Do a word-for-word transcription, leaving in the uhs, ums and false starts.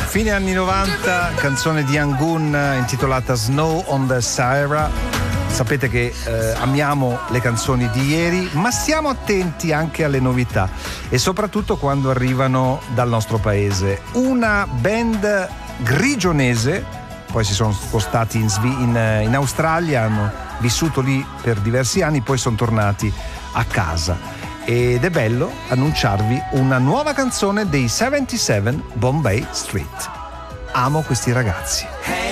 Fine anni novanta, canzone di Angun intitolata Snow on the Sahara. Sapete che eh, amiamo le canzoni di ieri, ma stiamo attenti anche alle novità e soprattutto quando arrivano dal nostro paese. Una band grigionese, poi si sono spostati in, in, in Australia, hanno vissuto lì per diversi anni, poi sono tornati a casa. Ed è bello annunciarvi una nuova canzone dei settantasette Bombay Street. Amo questi ragazzi.